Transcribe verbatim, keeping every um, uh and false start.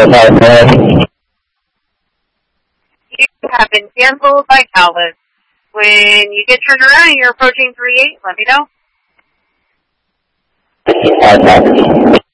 You have been canceled by Calvin. When you get turned around and you're approaching three eight, let me know.